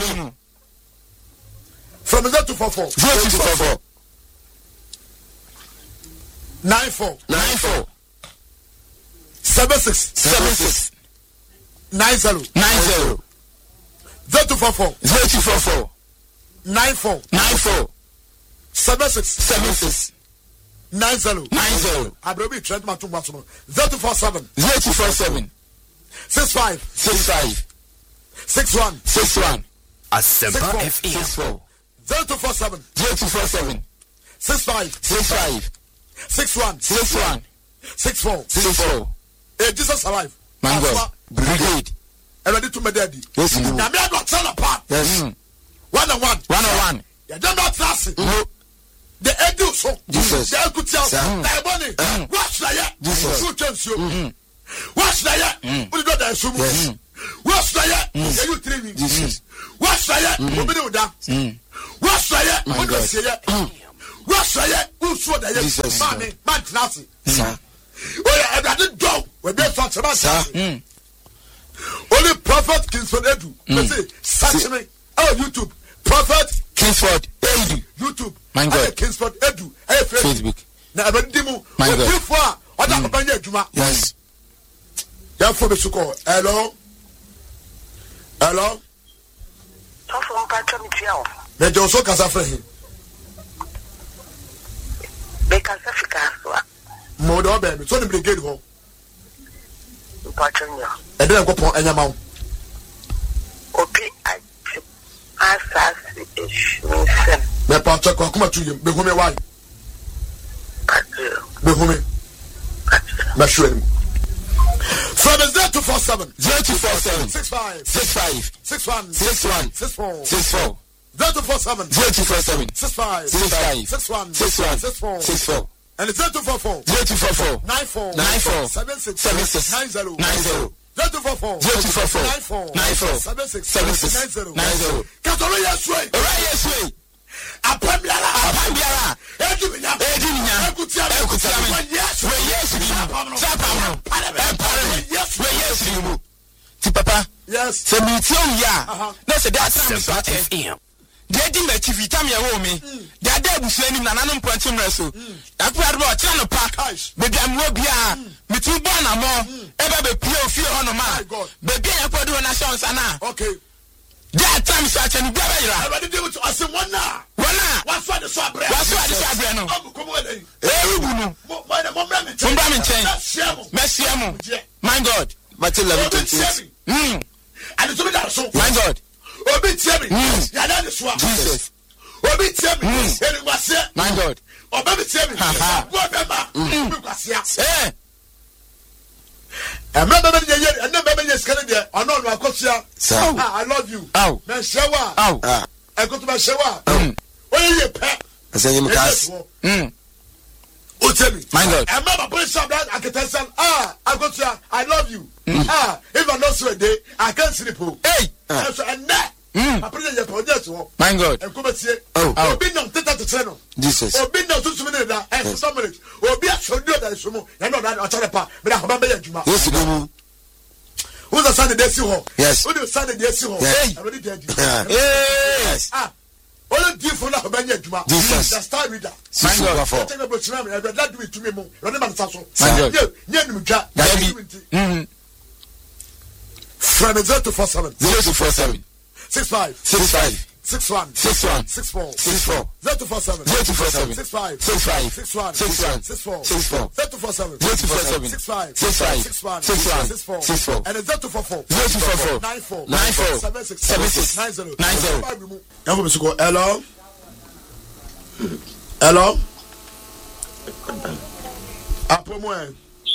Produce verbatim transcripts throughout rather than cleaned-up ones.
Ebrahim. From zero to four four. Zero to four four. Nine four. Nine four. Seven six. Seven six. Nine zero. Nine zero. Zero to four four. Zero to four four. Nine four. Nine four. Seven six. Seven six. Nine zero. Nine zero. I believe Trent Matu Matu. Zero to four seven. Zero to four seven. Six five. Six five. Six one. Six one. Asempa F M. Six four. Zero to four seven. Zero to four seven. Six five. Six five. Six one. Six one. Six four. Six four. Hey, Jesus alive. My God. Brigade. Ready to my daddy. Yes, you. Now me I got tell apart. Yes. One on one. One on one. You don't know class. No. The edu so. Jesus. The edu tell. The money. Watch that ya. Jesus. Who can you? Watch that ya. Who do that so much? Watch that ya. You three me. Jesus. Watch that ya. Who be do that? Watch that ya. Who do say ya? Watch that ya. Who show that ya? Jesus. Man, man class. Sir. Oh yeah, I didn't go. We be talk about Sir. Only Prophet Kingsford Edu. Let's say, search me. Oh, YouTube. Prophet Kingsford Edu. YouTube. My God. Kingsford Edu. Hey, Facebook. Now, I'm going to do My God. before. What I'm going to do. Yes. Yeah, for the suko. Hello. Hello. From Patron. Then you also can say him. They can say Africa. Modo baby. So the brigade home. Patron. And then I go for any amount. Okay, I assassin is missing. Me pa check come to you. Be who me why? Be who me? Me sure him. From zero to four seven. Zero to four seven. Six five. Six five. Six one. Six one. Six four. Six four. Zero to four seven. Zero to four seven. Six five. Six five. Six one. Six one. Six four. Six four. And it's zero to four four. Zero to four four. Nine four. Nine four. Seven six. Seven six. Nine zero. Nine zero. Zero to four four. Zero to four four. Nine four. Nine four. Seven six. Seven six. Nine zero. Nine zero. Katolo yeswe. Right, yes, way. Apamiara. Apamiara. Edu minya. Edu minya. Ekutiame. Ekutiame. Yes. We yes, we Sapamno. Sapamno. Parame. Yes. We yes, we Ti papa. Yes. Se mi ti o ya. Na se da time so Asempa F M. They di me vitamin ya wo me. They are there busu anim na nanom pranti mreso. Akwa do o kira no pa. Baby am wo bia. Me ti bo na mo. E ba be pie ofie ho no ma. Baby ya kwa do na chance na. Okay. That time so a chen bia ba yira. I ready to ase one na. One na. What's what the so abre? What's what the so abre no? Come on then. Eh ubu no. Mo mo na mo bra me. Mo bra me chen. Merci amo. My God. Matthew eleven twenty-eight. Mm. And so that so. My God. Obi tie me. Ya na the so. Jesus. Obi tie me. Eri wase. My God. Obi tie me. Go beba. Obi kwase. Eh. E me beba ye ye, e me beba ye skele de. Ono no akosia. Ah, I love you. Ow. Me shewa. Ow. Ah. E go to me shewa. Mm. Oye ye pe. Ase yim gas. Mm. O tell me. My God. E me baba put some that akitensan. Ah, I go to I love you. Ah, if I not so a day, I can't sleep. Hey. So and that. I put your project. My God. And come see. Oh, oh. Be no teta to channel. Jesus. Oh, be no to submit that. And for some minutes. Oh, be a show you that is more. You know that I tell the part. But I have a juma. Yes, you do. Who's the son of the Desi? Yes. Who's the son of the Desi? Yes. I already did. Yes. Ah. All the different of Banya Juma. Jesus. The star reader. My God. I take a book. I read that do it to me more. You're the man. My God. Yeah. From zero to four seven. Zero to four seven. Six five. Six five. Six one. Six one. Six four. Six four. Zero to four seven. Zero to four seven. Six five. Six five. Six one. Six one. Six four. Six four. Zero to four seven. Zero to four seven. Six five. Six five. Six one. Six one. Six four. Six four. And zero to four four. Zero to four four. Nine four. Nine four. Seven six. Seven six. Nine zero. Nine zero. Hello. Hello. Hello. Apomo.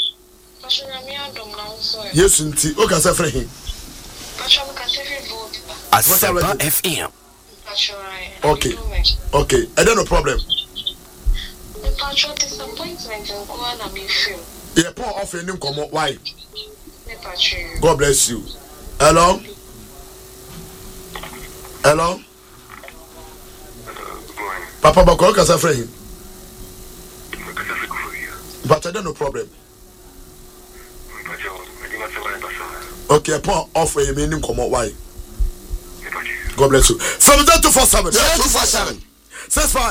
Yes, nti o ka se frɛ hin. Asempa F M. Okay. Okay. I don't no problem. Yeah, pour off any come why? God bless you. Hello. Hello. Papa Bako ka se frɛ hin. But I don't no problem. Okay, pour off any come why? God bless you. From zero two four seven. zero two four seven. Six five.